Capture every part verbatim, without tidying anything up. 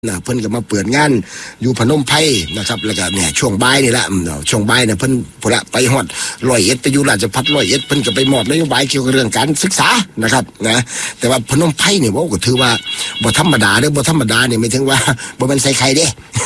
นะเพิ่นก็มาเปิดงานอยู่พนมไพรนะครับแล้วก็เนี่ยช่วงบ่ายนี่แหละช่วงบ่ายเนี่ยเพิ่นพุ่นละไปฮอดร้อยเอ็ดไปอยู่ราชภัฏร้อยเอ็ดเพิ่นก็ไปมอบนโยบายเกี่ยวกับเรื่องการศึกษานะครับนะแต่ว่าพนมไพรเนี่ยว่าก็ถือว่าบ่ธรรมดาเด้อบ่ธรรมดาเนี่ยไม่ถึงว่าบ่แม่นใส่ไข่เด้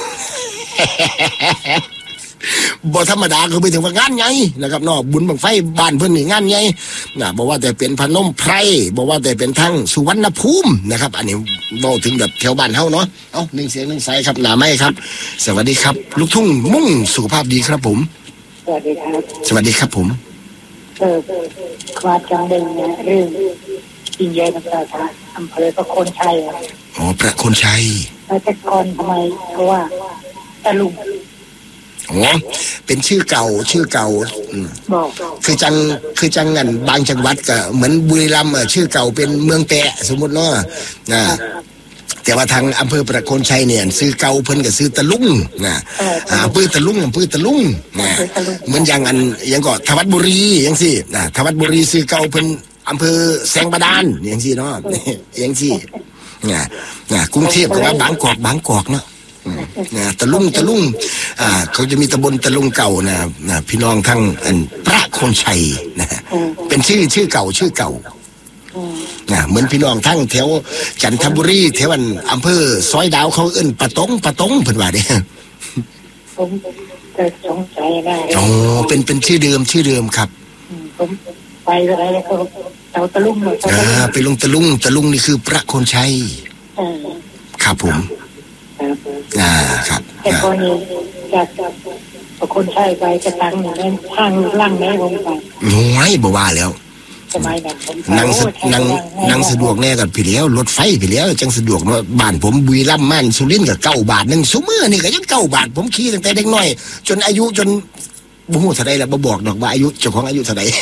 บ่ธรรมดาคือไปถึงว่างานใหญ่นะครับเนาะบุญบังไฟบ้านเพิ่นนี่งานใหญ่นะบอกว่าแต่เป็นพนมไพรบอกว่าแต่เป็นทั้งสุวรรณภูมินะครับอันนี้เว้าถึงแบบแถวบ้านเฮาเนาะเอ้าหนึ่งเสียงหนึ่งสายครับหน้าไม้ครับสวัสดีครับลูกทุ่งมุ่งสุขภาพดีครับผมสวัสดีครับสวัสดีครับผมเออความจังเดินเนี่ยเรื่องยิ่งใหญ่ของเราครับอำเภอประโคนชัยอ๋อประโคนชัยแต่ก่อนทำไมเพราะว่าตะลุงอ๋อเป็นชื่อเก่าชื่อเก่าคือจังคือจังงันบางจังหวัดก็เหมือนบุรีรัมย์ชื่อเก่าเป็นเมืองแปะสมมุติเนาะนะแต่ว่าทางอำเภอประโคนชัยเนี่ยซื้อเก่าเพิ่นก็ซื้อตะลุงนะอ่าอำเภอตะลุงอำเภอตะลุงนะเหมือนอย่างอันอย่างก็ทวัดบุรีจังซี่นะทวัดบุรีซื้อเก่าเพิ่นอำเภอแสงบาดาลจังซี่เนาะจังซี่นะนะกรุงเทพก็ว่าบางกอกบางกอกเนาะนะตะลุงตะลุงอ่าเขาจะมีตำบลตะลุงเก่านะนะพี่น้องทั้งอันประโคนชัยนะเป็นชื่อชื่อเก่าชื่อเก่านะเหมือนพี่น้องทั้งแถวจันทบุรีแถวอันอำเภอซอยดาวเขาเอิ้นปะตงปะตงเพิ่นว่าเด้ผมจะสงสัยได้อ๋อเป็นเป็นชื่อเดิมชื่อเดิมครับผมไปอะไรแล้วก็เตาตะลุงเลยอ่าไปลงตะลุงตะลุงนี่คือประโคนชัยครับผมอ่าครับแต่คนนี้จากคนใช้ไปจะตั้งอย่างนั้นทางล่างแม่ผมไปน้อยบ่ว่าแล้วนั่งนั่งนั่งสะดวกแน่กับพี่แล้วรถไฟพี่แล้วจังสะดวกเนาะบ้านผมบุรีรัมย์ม่านสุรินทร์ก็เก้าบาทนึงซุมื้อนี่ก็ยังเก้าบาทผมขี่ตั้งแต่เด็กน้อยจนอายุจนบ่ฮู้เท่าใดแล้วบ่บอกดอกว่าอายุเจ้าของอายุเท่าใด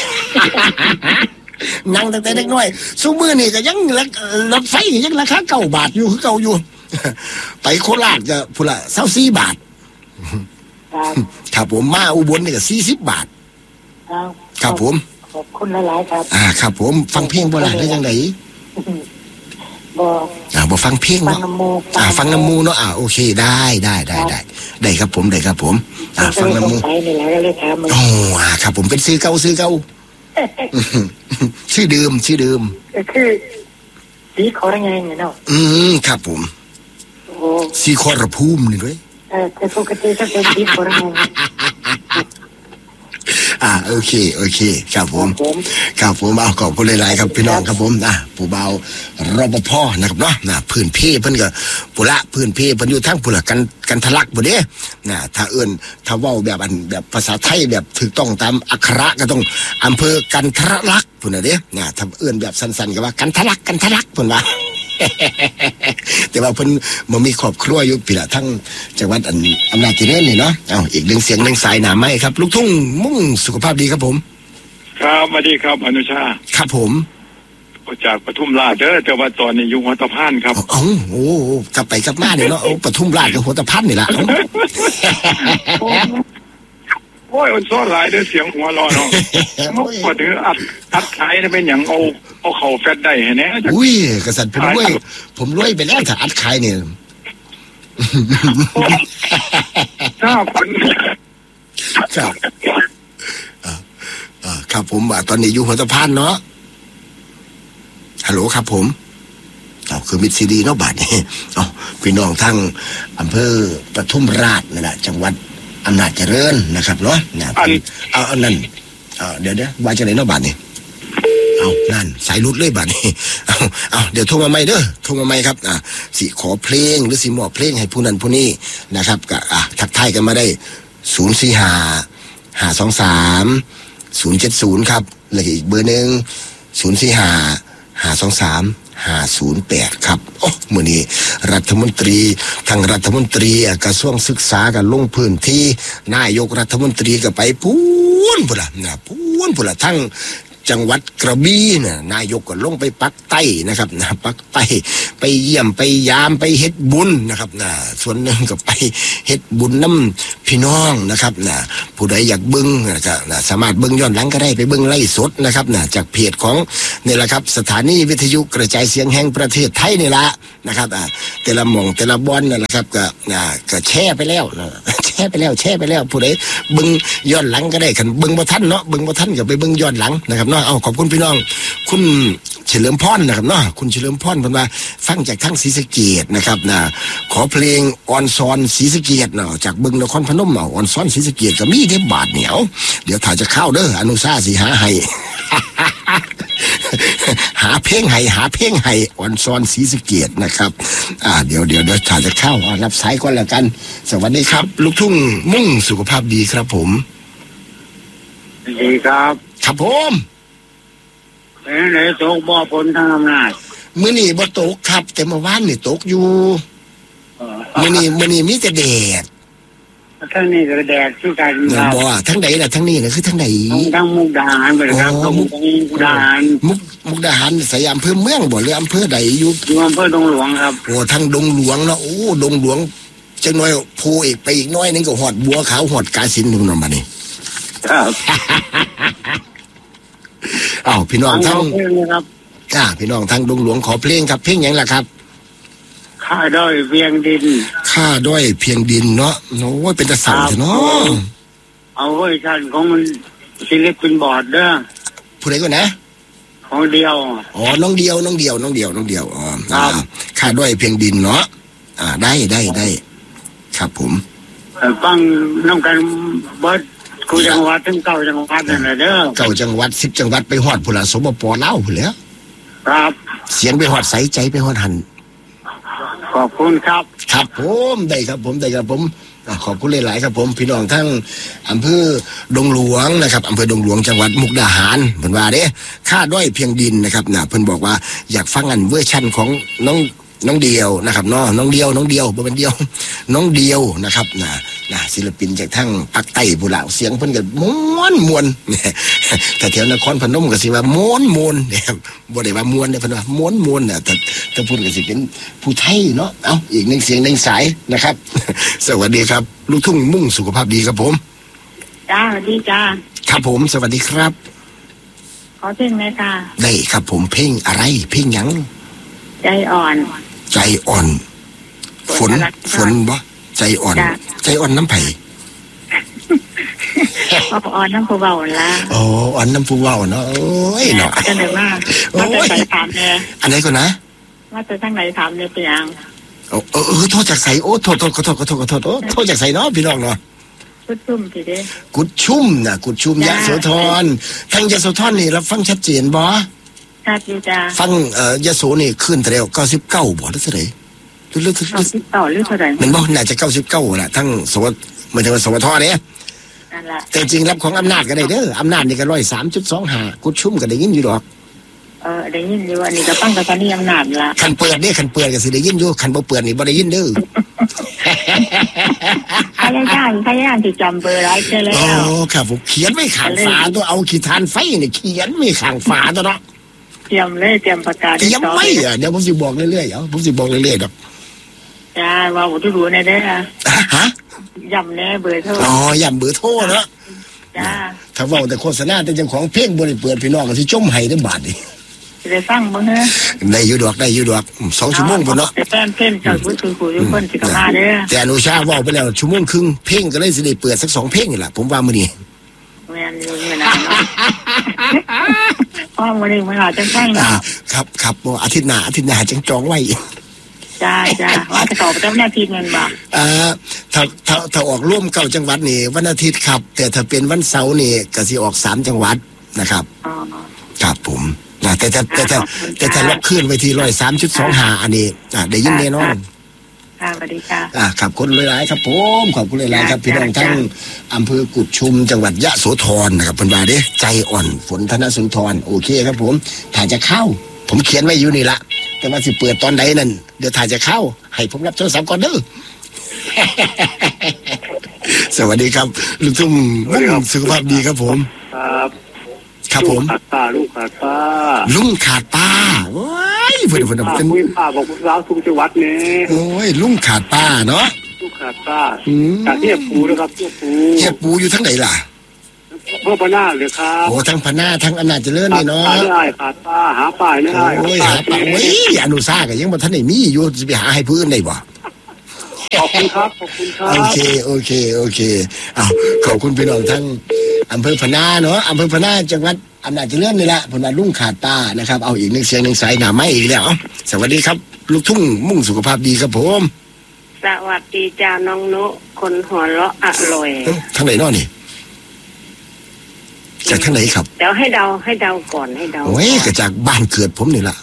นั่งตั้งแต่เด็กน้อยซุมื้อนี่ก็ยังรถไฟยังราคาเก้าบาทอยู่คือเก่าอยู่ไปโคราชก็พุ่นละเศร้าสี่บาทครับผมมาอุบลนี่ก็สี่สิบบาทครับผมขอบคุณหลายๆครับอ่าครับผมฟังเพลงโบราณได้ยังไงบ่อ่าบ่ฟังเพลงเนาะอ่าฟังน้ำมูเนาะอ่าโอเคได้ได้ได้ได้ได้ครับผมได้ครับผมอ่าฟังน้ำมูโอ้อ่าครับผมเป็นซื้อเก่าซื้อเก่าชื่อเดิมชื่อเดิมก็คือสีขอรไงเนาะอืมครับผมสีขอรภูมินี่ด้วยเออแต่ปกติถ้าเป็นสีขอรไงอ่าโอเคโอเคครับผมครับผมเอาขอบคุณหลายๆครับพี่น้องครับผมอ่ะผู้เบารปภนะครับเนาะนะพื้นเพเพิ่นก็ปุระพื้นเพเพิ่นอยู่ทั้งปุระกันกันทะลักบ่เด้นะถ้าเอิ้นถ้าเว้าแบบอันแบบภาษาไทยแบบถูกต้องตามอักขระก็ต้องอำเภอกันทะลักพุ่นน่ะเด้นะถ้าเอิ้นแบบสั้นๆก็ว่ากันทะลักกันทะลักพุ่นว่าแต่ว่าเพิ่นบ่มีครอบครัวอยู่พี่ละทั้งจังหวัดอันอำนาจเจริญนี่เนาะเอ้าอีกหนึ่งเสียงหนึ่งสายหน้าไม้ครับลูกทุ่งมุ่งสุขภาพดีครับผมครับสวัสดีครับอนุชาครับผมจากปทุมราชเด้อแต่ว่าตอนนี้อยู่หัวตะพานครับอ๋อโอ้กลับไปกลับมาเนี่ยเนาะปทุมราชกับหัวตะพานนี่ล่ะโอ้ยมันซ้อนหลายเด้อเสียงหัวรอเนาะมันก็ถืออัดอัดขายเป็นอย่างเอาเอาเข้าแฟตได้ให้แน่อุ้ยกษัตริย์ผมรวยผมรวยไปแล้วถ้าอัดขายเนี่ยครับครับอ่าครับผมตอนนี้อยู่หัวตะพานเนาะฮัลโหลครับผมเอาคือมิตรซีดีเนาะบาดนี้เอาพี่น้องทั้งอำเภอปทุมราชนั่นแหละจังหวัดอำนาจเจริญนะครับเนาะเอาเอานั่นเอาเดี๋ยวเดี๋ยวว่าจะไหนเนาะบาดนี้เอานั่นสายรุดเลยบาดนี้เอาเอาเดี๋ยวโทรมาใหม่เด้อโทรมาใหม่ครับอ่าสิขอเพลงหรือสิมอบเพลงให้ผู้นั้นผู้นี้นะครับก็อ่ะทักทายกันมาได้ศูนย์สี่ห้าห้าสองสามศูนย์เจ็ดศูนย์ครับแล้วอีกเบอร์หนึ่งศูนย์สี่ห้าห้าสองสามห้าศูนย์แปดครับโอ้มื้อนี้รัฐมนตรีทางรัฐมนตรีกระทรวงศึกษาก็ลงพื้นที่นายกรัฐมนตรีก็ไปพูนพุ่นล่ะนะพูนพุ่นล่ะทั้งจังหวัดกระบี่น่ะนายกก็ลงไปปักใต้นะครับนะปักใต้ไปเยี่ยมไปยามไปเฮ็ดบุญนะครับนะส่วนหนึ่งก็ไปเฮ็ดบุญน้ำพี่น้องนะครับนะผู้ใดอยากเบิ่งก็นะสามารถเบิ่งย้อนหลังก็ได้ไปเบิ่งไลฟ์สดนะครับนะจากเพจของนี่แหละครับสถานีวิทยุกระจายเสียงแห่งประเทศไทยนี่ละนะครับอ่าแต่ละหม่องแต่ละบอนนั่นแหละครับก็อ่าก็แชร์ไปแล้วแชร์ไปแล้วแชร์ไปแล้วผู้ใดเบิ่งย้อนหลังก็ได้คันเบิ่งบ่ทันเนาะเบิ่งบ่ทันก็ไปเบิ่งย้อนหลังนะครับเนาะเอาขอบคุณพี่น้องคุณเฉลิมพรนะครับเนาะคุณเฉลิมพรเพิ่นว่าฟังจากทั้งศรีสะเกษนะครับนะขอเพลงออนซอนศรีสะเกษเนาะจากเบิ่งนครพนมเนาะออนซอนศรีสะเกษก็มีเด้บาทเหนียวเดี๋ยวถ้าจะเข้าเด้ออนุชาสิหาให้ หาเพลงให้หาเพลงให้ออนซอนศรีสะเกษนะครับอ่าเดี๋ยวเดี๋ยวเดี๋ยวถ้าจะเข้ารับสายก่อนแล้วกันสวัสดีครับลูกทุ่งมุ่งสุขภาพดีครับผมดีครับครับผมเป็นไหนตกบ่อฝนทางอำนาจมื้อนี้บ่ตกครับแต่เมื่อวานนี่ตกอยู่มื้อนี้มื้อนี้มีแต่แดดทั้งนี้ก็แดดคือกันครับบ่ทั้งใดล่ะทั้งนี้น่ะคือทั้งใดทั้งมุกดาหารไปครับทั้งมุกดาหารมุกมุกดาหารสยามอำเภอเมืองบ่หรืออำเภอใดอยู่อยู่อำเภอดงหลวงครับโอ้ทั้งดงหลวงเนาะโอ้ดงหลวงจังน้อยโพอีกไปอีกน้อยนึงก็ฮอดบัวขาวฮอดกาฬสินธุ์นู่นน่ะบัดนี้ครับอ้าวพี่น้องทั้งอ่าพี่น้องทั้งดงหลวงขอเพลงครับเพลงหยังล่ะครับข้าด้อยเพียงดินข้าด้อยเพียงดินเนาะโอ้ยเป็นตะเสาเนาะเอาไว้ท่านของมันศิลปินบอร์ดเด้อผู้ใดก็นะของเดียวอ๋อน้องเดียวน้องเดียวน้องเดียวน้องเดียวอ๋อข้าด้อยเพียงดินเนาะอ่าได้ได้ได้ครับผมฟังน้องกันเบิร์ดกูจังหวัดถึงเก้าจังหวัดนั่นแหละเด้อเก้าจังหวัดสิบจังหวัดไปฮอดพุ่นล่ะสปป.ลาวพุ่นแล้วครับเสียงไปฮอดใสใจไปฮอดหันขอบคุณครับครับผมได้ครับผมได้ครับผมขอบคุณหลายๆครับผมพี่น้องทั้งอำเภอดงหลวงนะครับอำเภอดงหลวงจังหวัดมุกดาหารเพิ่นว่าเด้ค่าด้อยเพียงดินนะครับน่ะเพิ่นบอกว่าอยากฟังอันเวอร์ชั่นของน้องน้องเดียวนะครับเนาะน้องเดียวน้องเดียวบ่เป็นเดียวน้องเดียวนะครับน่ะน่ะศิลปินจากทั้งภาคใต้พุ่นล่ะเสียงเพิ่นก็ม่วนม่วนแต่แถวนครพนมก็สิว่าม่วนม่วนเนี่ยบ่ได้ว่าม่วนเด้เพิ่นว่าม่วนม่วนน่ะแต่แต่พูดก็สิเป็นผู้ไทยเนาะเอ้าอีกหนึ่งเสียงหนึ่งสายนะครับสวัสดีครับลูกทุ่งมุ่งสุขภาพดีครับผมจ้าสวัสดีจ้าครับผมสวัสดีครับขอเพลงไหมค่ะได้ครับผมเพลงอะไรเพลงหยังใจอ่อนใจอ่อนฝนฝนบ่ใจอ่อนใจอ่อนน้ำไผ่อ่อนน้ำผู้เบาละโอ้อ่อนน้ำผู้เบาเนาะโอ้ยเนาะจะเหนื่อยมากมาจะใส่ถามเลยอันไหนก่อนนะมาจะทั้งไหนถามเลยเปียงโอ้เออโทษจากใส่โอ้โทษโทษขอโทษขอโทษขอโทษโอ้โทษจากใส่เนาะพี่น้องเนาะกุดชุ่มทีเด้กุดชุ่มน่ะกุดชุ่มยะโสธรทางยะโสธรนี่รับฟังชัดเจนบ่ครับดีจ้าฟังเอ่อยะโสนี่ขึ้นแต่แล้วเก้าสิบเก้าบ่หรือเท่าไหร่หรือหรือเก้าสิบเก้าหรือเท่าไหร่มันบ่น่าจะเก้าสิบเก้าแหละทั้งสวเหมือนกับสวทเนี่ยนั่นแหละแต่จริงรับของอำนาจก็ได้เด้ออำนาจนี่ก็ร้อยสามจุดสองห้ากุดชุ่มก็ได้ยินอยู่ดอกเออได้ยินอยู่อันนี้ก็ฟังกับตอนนี้อำนาจละคันเปิดนี่คันเปิดก็สิได้ยินอยู่คันบ่เปิดนี่บ่ได้ยินเด้อพยายามพยายามที่จำเบอร์ได้เจอแล้วโอ้ครับผมเขียนไว้ข้างฝาตัวเอาขีดทานไฟนี่เขียนไว้ข้างฝาตัวเนาะเตรียมเลยเตรียมประกาศเตรียมไว้อ่ะเดี๋ยวผมสิบอกเรื่อยๆเอ้าผมสิบอกเรื่อยๆดอกจ้าว่าบ่รู้แน่เด้อฮะย้ำแน่เบอร์โทรอ๋อย้ำเบอร์โทรเนาะจ้าถ้าเว้าแต่โฆษณาแต่เจ้าของเพลงบ่ได้เปิดพี่น้องก็สิจมให้ได้บาดนี่ได้ฟังบ่ฮะได้อยู่ดอกได้อยู่ดอกสองชั่วโมงพุ่นเนาะแต่แฟนเพลงเจ้าผู้ถือผู้ทุกคนสิเข้ามาเด้อแต่อนุชาเว้าไปแล้วชั่วโมงครึ่งเพลงก็เลยสิได้เปิดสักสองเพลงนี่ล่ะผมว่ามื้อนี้แม่นอยู่มื้อนั้นเนาะอ้อมื้อนี้มื้อหน้าจังไส๋เนาะครับครับบ่อาทิตย์หน้าอาทิตย์หน้าจังจองไว้จ้าจ้าว่าจะต่อไปวันอาทิตย์เงินบ่อ่าถ้าถ้าถ้าออกร่วมเก้าจังหวัดนี่วันอาทิตย์ครับแต่ถ้าเป็นวันเสาร์นี่ก็สิออกสามจังหวัดนะครับอ๋อครับผมแต่แต่แต่แต่แต่ถ้าล็อกขึ้นไว้ที่หนึ่งร้อยสามจุดสองห้าอันนี้อ่าได้ยินแน่นอนค่ะสวัสดีค่ะอ่าขอบคุณหลายๆครับผมขอบคุณหลายๆครับพี่น้องทั้งอำเภอกุดชุมจังหวัดยะโสธรนะครับเพิ่นว่าเด้ใจอ่อนฝนธนสุนทรโอเคครับผมถ้าจะเข้าผมเขียนไว้อยู่นี่ละแต่ว่าสิเปิดตอนใดนั่นเดี๋ยวถ่ายจะเข้าให้ผมรับโทรศัพท์ก่อนเด้อ สวัสดีครับลูกทุ่งมุ่งสุขภาพดีครับผมครับคครับผมขาดป้าลุงขาดป้าลุงขาดป้าโอ้ยเพิ่นเพิ่นเป็นป้าบอกพวกเราทุกจังหวัดนี่โอ้ยลุงขาดป้าเนาะลุงขาดป้าจากเทียบปูนะครับเทียบปูเทียบปูอยู่ทั้งไหนล่ะเพื่อพนาเลยครับโอ้ทั้งพนาทั้งอำนาจเจริญนี่เนาะขาดได้ขาดป้าหาป้ายไม่ได้โอ้ยหาป้าโอ้ยอนุสาก็ยังบ่ทันได้มีอยู่สิไปหาให้ผู้อื่นได้บ่ขอบคุณครับขอบคุณครับโอเคโอเคโอเคอ้าวขอบคุณพี่น้องทั้งอำเภอพนาเนาะอำเภอพนาจังหวัดอำนาจเจริญนี่แหละผลลุงขาดป้านะครับเอาอีกหนึ่งเสียงหนึ่งสายหนาไม้อีกแล้วสวัสดีครับลูกทุ่งมุ่งสุขภาพดีครับผมสวัสดีจ้าน้องนุคนหัวเราะอร่อยทางไหนเนาะนี่จากทางไหนครับเดี๋ยวให้เดาให้เดาก่อนให้เดาโอ้ยก็จากบ้านเกิดผมนี่แหละ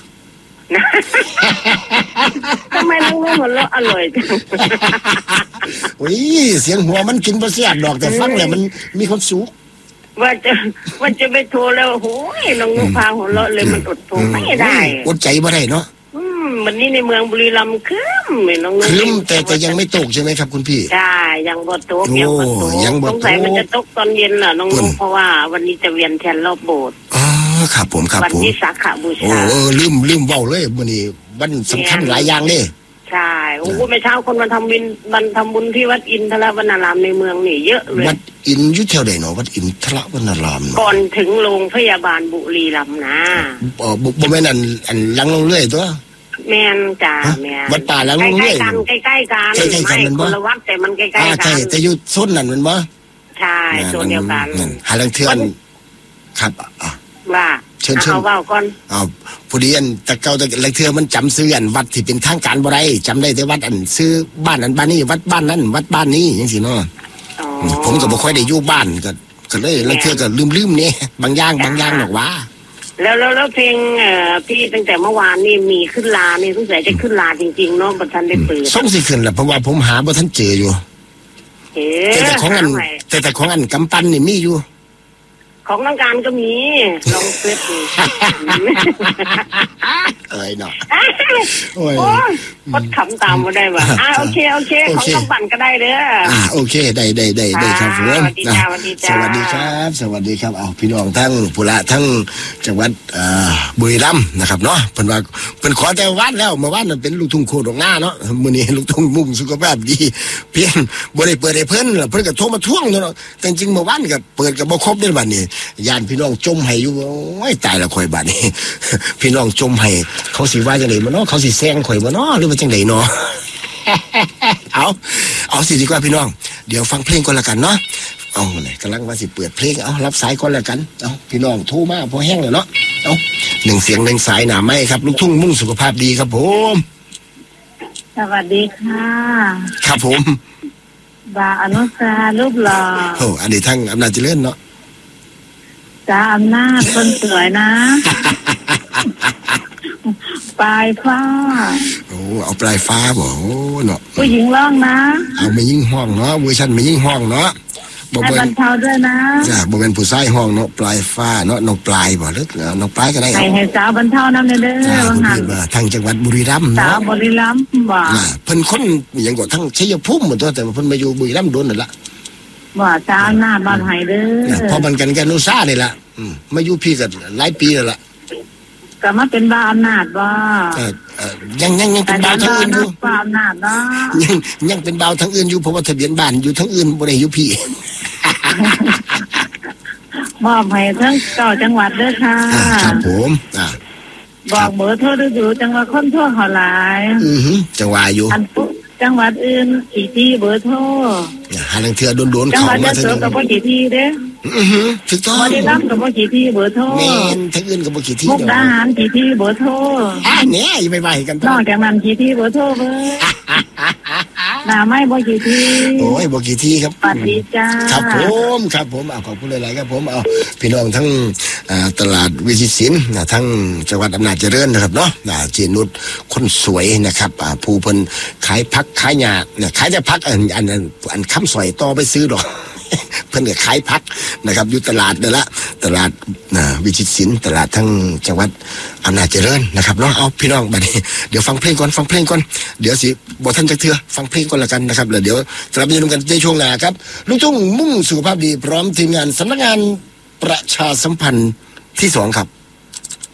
ทำไมน้องนุหัวเราะอร่อยจังโอ้ยเสียงหัวมันกินบ่แซ่บดอกแต่ฟังแล้วมันมีความสุขว่าจะว่าจะไปโทรแล้วโอ้ยน้องนุพาหัวเราะเลยมันอดโทรไม่ได้อดใจบ่ได้เนาะอืมวันนี้ในเมืองบุรีรัมย์ครึ้มเลยน้องนุครึ้มแต่แต่ยังไม่ตกใช่ไหมครับคุณพี่ใช่ยังบ่ตกยังบ่ตกสงสัยมันจะตกตอนเย็นน่ะน้องนุเพราะว่าวันนี้จะเวียนแทนรอบโบสถ์อ๋อครับผมครับผมวันวิสาขบูชาโอ้ลืมลืมเว้าเลยมื้อนี้วันสำคัญหลายอย่างเลยใช่โอ้ไม่เช้าคนมาทำบุญมันทำบุญที่วัดอินทรวนารามในเมืองนี่เยอะเลยวัดอินยุทธแถวไหนเนาะวัดอินทรวนารามก่อนถึงโรงพยาบาลบุรีรัมย์นะอ๋อบ่แม่นอันอันลังลงเรื่อยตัวแม่นจ้าแม่นวัดป่าลังลงเรื่อยใกล้ๆกันใกล้ๆกันไม่คนละวัดแต่มันใกล้ๆกันใช่แต่อยู่โซนนั้นมันบ่ใช่โซนเดียวกันหาลังเทือนครับอ่ะว่าเชิญเอาเว้าก่อนอ้าวผู้ดีอันตะเก่าตะลังเทือมันจำซื้ออันวัดที่เป็นทางการบ่ได้จำได้แต่วัดอันซื้อบ้านอันบ้านนี้วัดบ้านนั้นวัดบ้านนี้จังซี่เนาะผมก็บ่ค่อยได้อยู่บ้านก็ก็เลยลังเทือก็ลืมๆนี่บางอย่างบางอย่างดอกว่าแล้วแล้วแล้วเพลงเอ่อพี่ตั้งแต่เมื่อวานนี่มีขึ้นลานี่สงสัยจะขึ้นลาจริงๆเนาะบ่ทันได้เปิดส่งสิขึ้นล่ะเพราะว่าผมหาบ่ทันเจออยู่เอ๊ะแต่ของอันแต่แต่ของอันกำปั้นนี่มีอยู่ของน้องการก็มีลองเสิร์ชดูเอ้ยเนาะโอ้ยพดขำตามมาได้ป่ะอ่าโอเคโอเคของกำปั้นก็ได้เด้ออ่าโอเคได้ได้ได้ได้ครับผมสวัสดีจ้าสวัสดีครับสวัสดีครับเอาพี่น้องทั้งปุระทั้งจังหวัดบุรีรัมย์นะครับเนาะเพิ่นว่าเพิ่นขอแต่วัดแล้วเมื่อวานมันเป็นลูกทุ่งโคตรหน้าเนาะมื้อนี้ลูกทุ่งมุ่งสุขภาพดีเพียงบ่ได้เปิดให้เพิ่นเพิ่นก็โทรมาทวงเนาะแต่จริงเมื่อวานก็เปิดก็บ่ครบเด้บัดนี้ญาติพี่น้องจมให้อยู่โอ้ยตายละข่อยบัดนี้พี่น้องจมให้เขาสิว่าจังได๋บ่เนาะเขาสิแซงข่อยบ่เนาะหรือว่าจังได๋เนาะเอาเอาสิดีกว่าพี่น้องเดี๋ยวฟังเพลงก่อนละกันเนาะเอาเนี่ยกำลังว่าสิเปิดเพลงเอารับสายก่อนละกันเอาพี่น้องโทรมาพอแห้งแล้วเนาะเอาหนึ่งเสียงหนึ่งสายหนาไม้ครับลูกทุ่งมุ่งสุขภาพดีครับผมสวัสดีค่ะครับผมบาอนุสารูปหล่อโอ้อันนี้ทั้งอำนาจเจริญเนาะจ้าอำนาจคนสวยนะปลายฟ้าโอ้เอาปลายฟ้าบ่โอ้เนาะผู้หญิงร้องนะเอาไม่ยิ่งห้องเนาะเวอร์ชันไม่ยิ่งห้องเนาะบ่เป็นบรรเทาด้วยนะจ้าบ่เป็นผู้ชายห้องเนาะปลายฟ้าเนาะน้องปลายบ่ลึกน้องปลายก็ได้ให้ให้สาวบรรเทานำเด้อว่าหั่นทางจังหวัดบุรีรัมย์เนาะสาวบุรีรัมย์บ่เพิ่นคนหยังก็ทั้งชัยภูมิหมดตัวแต่เพิ่นมาอยู่บุรีรัมย์โดนนั่นล่ะว่าสาวหน้าบ้านไห้เด้อพอมันกันกันนุซ่านี่ล่ะอืมมาอยู่พี่ก็หลายปีแล้วล่ะก็มาเป็นบ้าอำนาจบ่เออยังยังยังเป็นบ่าวทั้งอื่นอยู่บ้าอำนาจเนาะยังยังเป็นบ่าวทั้งอื่นอยู่เพราะว่าทะเบียนบ้านอยู่ทั้งอื่นบ่ได้อยู่พี่มอบให้ทั้งเก้าจังหวัดเด้อค่ะครับผมอ่าบอกเบอร์โทรดูจังหวัดคนทั่วเขาหลายอือฮึจังหวัดอยู่จังหวัดอื่นกี่ที่เบอร์โทรหาลังเทือโดนๆเข้ามาจังหวัดก็บ่กี่ที่เด้ออือฮึถูกต้องบ่ได้รับก็บ่กี่ที่เบอร์โทรแม่นทั้งอื่นก็บ่กี่ที่มุกดาหารกี่ที่เบอร์โทรอ่าเนี่ยอย่าไปว่ากันนอกจากนั้นกี่ที่เบอร์โทรเบิ่หน้าไม่บ่กี่ที่โอ้ยบ่กี่ที่ครับสวัสดีจ้าครับผมครับผมเอาขอบคุณหลายๆครับผมเอาพี่น้องทั้งตลาดวิจิตรศิลป์ทั้งจังหวัดอำนาจเจริญนะครับเนาะเจนุชคนสวยนะครับผู้เพิ่นขายผักขายหญ้าเนี่ยขายแต่ผักอันอันอันค้ำสอยต่อไปซื้อดอกเพิ่นก็ขายผักนะครับอยู่ตลาดนั่นละตลาดวิจิตรศิลป์ตลาดทั้งจังหวัดอำนาจเจริญนะครับเนาะเอาพี่น้องบัดนี้เดี๋ยวฟังเพลงก่อนฟังเพลงก่อนเดี๋ยวสิบ่ทันจักเทื่อฟังเพลงก่อนละกันนะครับแล้วเดี๋ยวกลับมาดูกันในช่วงหน้าครับลูกทุ่งมุ่งสุขภาพดีพร้อมทีมงานสำนักงานประชาสัมพันธ์ที่สองครับ